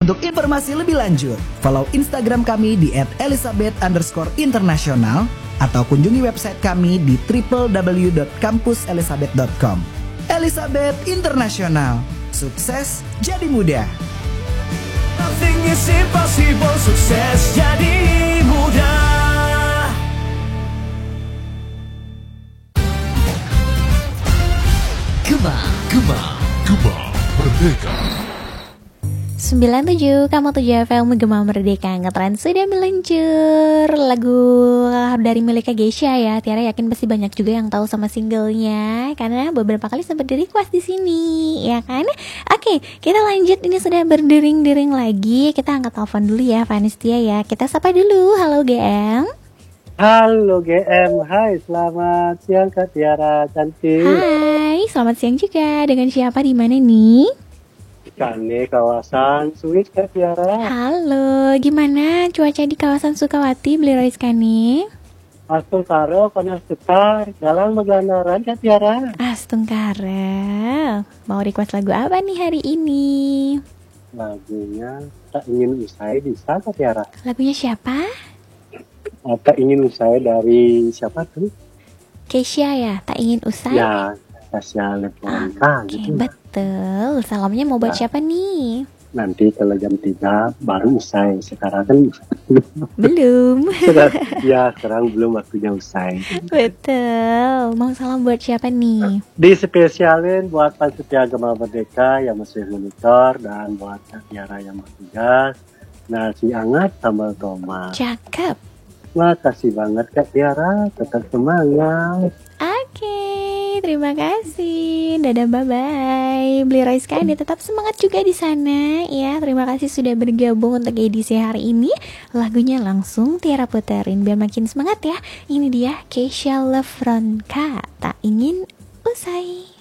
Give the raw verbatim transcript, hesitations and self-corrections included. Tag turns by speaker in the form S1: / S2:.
S1: Untuk informasi lebih lanjut, follow Instagram kami di et elizabeth underscore international atau kunjungi website kami di w w w dot kampus elizabeth dot com. Elizabeth International, sukses jadi mudah.
S2: Nothing is impossible, sukses jadi mudah.
S3: Gema, Gema, Gema Merdeka.
S4: sembilan puluh tujuh koma tujuh F M Gema Merdeka ngetrend sudah meluncur. Lagu dari miliknya Geisha ya. Tiara yakin pasti banyak juga yang tahu sama singlenya karena beberapa kali sempat di request di sini, ya kan? Oke, kita lanjut. Ini sudah berdering-dering lagi. Kita angkat telepon dulu ya, Vanistia ya. Kita sapa dulu. Halo G M.
S5: Halo G M, hai selamat siang Kak Tiara cantik.
S4: Hai, selamat siang juga. Dengan siapa di mana nih?
S5: Kami kawasan Swiss Kak Tiara.
S4: Halo, gimana cuaca di kawasan Sukawati, beli Rizkani?
S5: Astung karo panas sekar dalam megandaran Kak Tiara.
S4: Astung karo. Mau request lagu apa nih hari ini?
S5: Lagunya Tak Ingin Usai bisa Kak Tiara.
S4: Lagunya siapa?
S5: Tak Ingin Usai dari siapa tuh?
S4: Keisha ya, Tak Ingin Usai.
S5: Ya, Tasya Leponka
S4: Oke,
S5: gitu.
S4: betul. Salamnya mau buat
S5: Nah.
S4: siapa nih?
S5: Nanti kalau jam tiga baru usai. Sekarang kan
S4: Belum.
S5: sudah, ya sekarang belum waktunya usai.
S4: Betul. Mau salam buat siapa nih?
S5: Dispesialin buat panitia Gema Merdeka yang masih monitor dan buat Kak Tiara yang bertugas. Nasi hangat sambal tomat.
S4: Cakep.
S5: Makasih banget Kak Tiara, tetap semangat.
S4: Oke, terima kasih. Dadah, bye-bye. Beli Rizka, dia tetap semangat juga di sana ya. Terima kasih sudah bergabung untuk edisi hari ini. Lagunya langsung Tiara puterin biar makin semangat ya. Ini dia Keisha Lefronka, Tak Ingin Usai.